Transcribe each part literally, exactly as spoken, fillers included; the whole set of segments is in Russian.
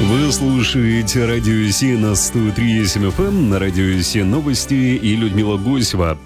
Вы слушаете Радио Си на сто три и семь эф эм, на Радио Си новости и Людмила Гусева.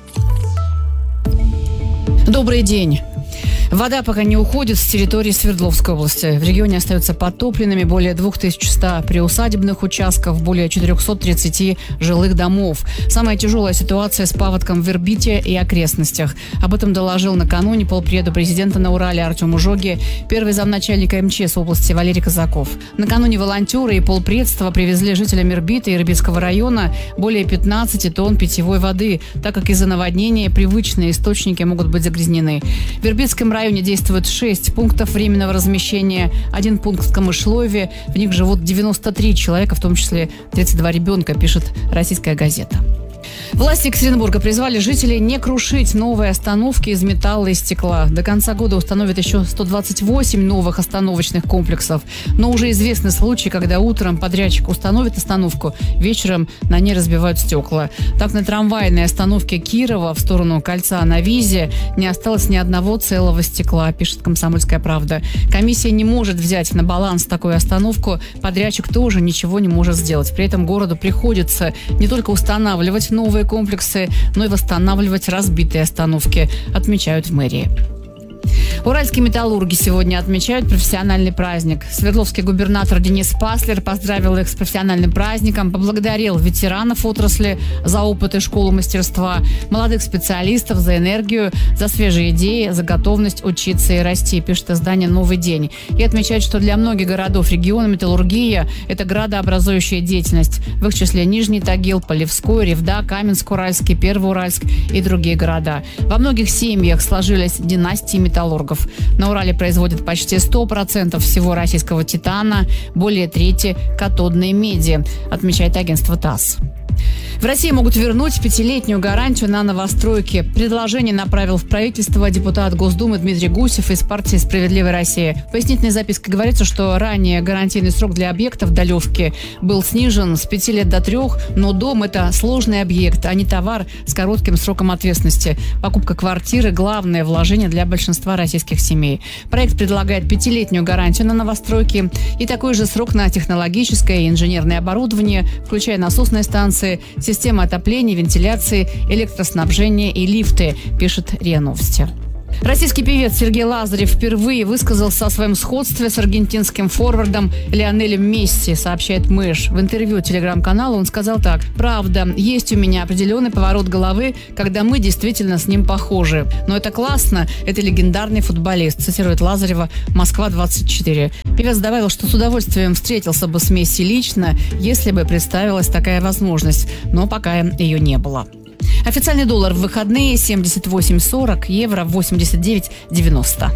Добрый день. Вода пока не уходит с территории Свердловской области. В регионе остаются подтопленными более две тысячи сто приусадебных участков, более четыреста тридцать жилых домов. Самая тяжелая ситуация с паводком в Ирбите и окрестностях. Об этом доложил накануне полпреда президента на Урале Артем Ужоги, первый замначальника эм че эс области Валерий Казаков. Накануне волонтеры и полпредства привезли жителям Ирбита и Ирбитского района более пятнадцать тонн питьевой воды, так как из-за наводнения привычные источники могут быть загрязнены. В Ирбитском районе В районе действует шесть пунктов временного размещения, один пункт в Камышлове. В них живут девяносто три человека, в том числе тридцать два ребенка, пишет «Российская газета». Власти Екатеринбурга призвали жителей не крушить новые остановки из металла и стекла. До конца года установят еще сто двадцать восемь новых остановочных комплексов. Но уже известны случаи, когда утром подрядчик установит остановку, вечером на ней разбивают стекла. Так, на трамвайной остановке Кирова в сторону кольца на Визе не осталось ни одного целого стекла, пишет «Комсомольская правда». Комиссия не может взять на баланс такую остановку. Подрядчик тоже ничего не может сделать. При этом городу приходится не только устанавливать новые комплексы, но и восстанавливать разбитые остановки, отмечают в мэрии. Уральские металлурги сегодня отмечают профессиональный праздник. Свердловский губернатор Денис Паслер поздравил их с профессиональным праздником, поблагодарил ветеранов отрасли за опыт и школу мастерства, молодых специалистов за энергию, за свежие идеи, за готовность учиться и расти, пишет издание «Новый день». И отмечает, что для многих городов региона металлургия – это градообразующая деятельность. В их числе Нижний Тагил, Полевской, Ревда, Каменск-Уральский, Первоуральск и другие города. Во многих семьях сложились династии металлургов. На Урале производят почти сто процентов всего российского титана, более трети – катодной меди, отмечает агентство ТАСС. В России могут вернуть пятилетнюю гарантию на новостройки. Предложение направил в правительство депутат Госдумы Дмитрий Гусев из партии «Справедливая Россия». В пояснительной записке говорится, что ранее гарантийный срок для объектов долевки был снижен с пяти лет до трех, но дом – это сложный объект, а не товар с коротким сроком ответственности. Покупка квартиры – главное вложение для большинства российских семей. Проект предлагает пятилетнюю гарантию на новостройки и такой же срок на технологическое и инженерное оборудование, включая насосные станции, система отопления, вентиляции, электроснабжения и лифты, пишет РИА Новости. Российский певец Сергей Лазарев впервые высказался о своем сходстве с аргентинским форвардом Лионелем Месси, сообщает Мэш. В интервью телеграм-каналу он сказал так: «Правда, есть у меня определенный поворот головы, когда мы действительно с ним похожи. Но это классно, это легендарный футболист», цитирует Лазарева Москва двадцать четыре. Певец добавил, что с удовольствием встретился бы с Месси лично, если бы представилась такая возможность, но пока ее не было. Официальный доллар в выходные семьдесят восемь сорок, евро восемьдесят девять девяносто.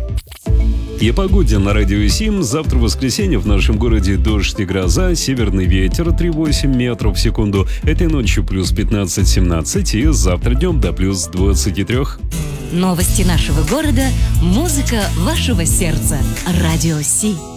И о погоде на Радио Сим. Завтра в воскресенье в нашем городе дождь и гроза, северный ветер три целых восемь десятых метров в секунду. Этой ночью плюс пятнадцать-семнадцать и завтра днем до плюс двадцать три. Новости нашего города, музыка вашего сердца. Радио Си.